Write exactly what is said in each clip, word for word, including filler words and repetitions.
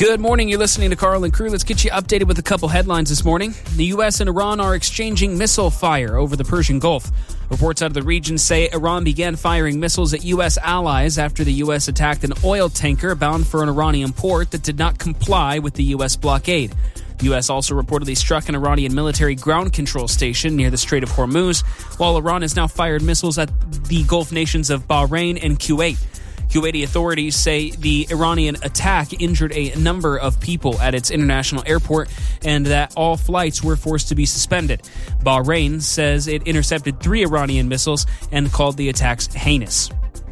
Good morning. You're listening to Carl and Crew. Let's get you updated with a couple headlines this morning. The U S and Iran are exchanging missile fire over the Persian Gulf. Reports out of the region say Iran began firing missiles at U S allies after the U S attacked an oil tanker bound for an Iranian port that did not comply with the U S blockade. The U S also reportedly struck an Iranian military ground control station near the Strait of Hormuz, while Iran has now fired missiles at the Gulf nations of Bahrain and Kuwait. Kuwaiti authorities say the Iranian attack injured a number of people at its international airport and that all flights were forced to be suspended. Bahrain says it intercepted three Iranian missiles and called the attacks heinous.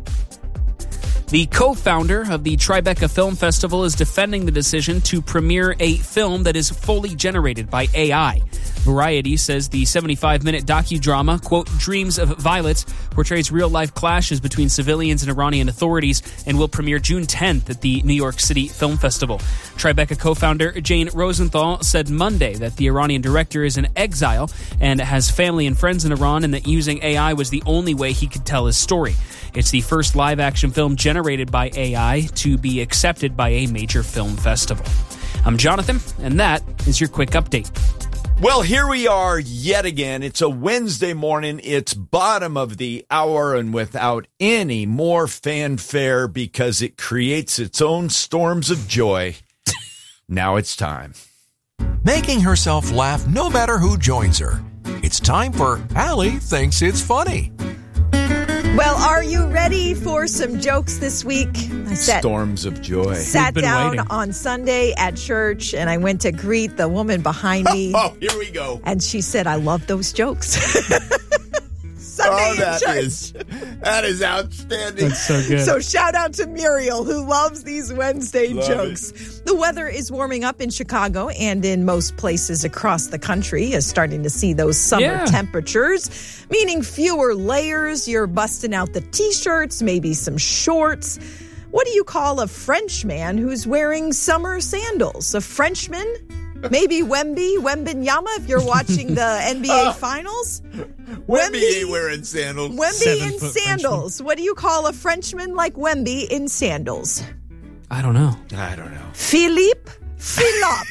The co-founder of the Tribeca Film Festival is defending the decision to premiere a film that is fully generated by A I. Variety says the seventy-five minute docudrama, quote, Dreams of Violets, portrays real-life clashes between civilians and Iranian authorities and will premiere June tenth at the New York City Film Festival. Tribeca co-founder Jane Rosenthal said Monday that the Iranian director is in exile and has family and friends in Iran and that using A I was the only way he could tell his story. It's the first live-action film generated by A I to be accepted by a major film festival. I'm Jonathan, and that is your quick update. Well, here we are yet again. It's a Wednesday morning. It's bottom of the hour and without any more fanfare because it creates its own storms of joy. Now it's time. Making herself laugh no matter who joins her. It's time for Allie Thinks It's Funny. Well, are you ready for some jokes this week? I sat, Storms of joy. Sat down waiting. on Sunday at church, and I went to greet the woman behind me. Oh, here we go. And she said, I love those jokes. Sunday Oh, in that church. is, that is outstanding. That's so good. So shout out to Muriel, who loves these Wednesday Love jokes. It. The weather is warming up in Chicago and in most places across the country, is starting to see those summer Yeah. temperatures, meaning fewer layers. You're busting out the T-shirts, maybe some shorts. What do you call a Frenchman who's wearing summer sandals? A Frenchman? Maybe Wemby, Wembanyama, if you're watching the N B A Oh. Finals. Wemby ain't wearing sandals. Wemby Seven in foot sandals. What do you call a Frenchman like Wemby in sandals? I don't know. I don't know. Philippe Philop.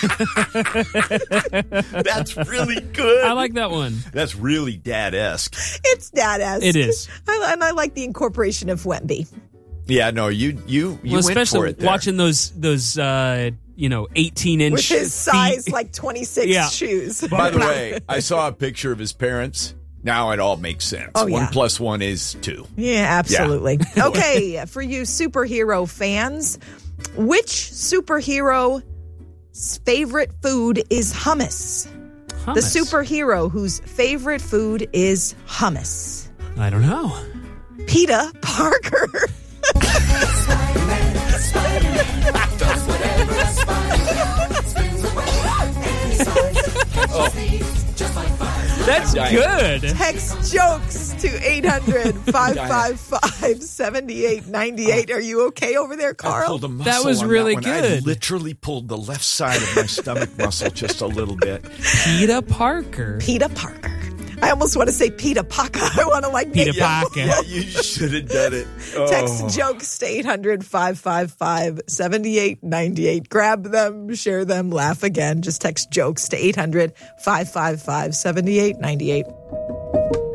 That's really good. I like that one. That's really dad-esque. It's dad-esque. It is. I, and I like the incorporation of Wemby. Yeah, no, you you you Well, went for especially it there. watching those those uh, you know eighteen inch With his size, feet. like twenty-six Yeah. shoes. By the way, I saw a picture of his parents. Now it all makes sense. Oh, One yeah. plus one is two. Yeah, absolutely. Okay, for you superhero fans, which superhero's favorite food is hummus? Hummus. The superhero whose favorite food is hummus. I don't know. Peter Parker. That's good. Text jokes to eight hundred, five five five, seven eight nine eight. Are you okay over there, I Carl? pulled a muscle That was on really one. I good. literally pulled the left side of my stomach muscle just a little bit. Peter Parker. Peter Parker. I almost want to say Peter Parker. I want to like Peter make Parker. Yeah, you should have done it. Oh. Text jokes to eight hundred, five five five, seven eight nine eight. Grab them, share them, laugh again. Just text jokes to eight hundred, five five five, seven eight nine eight.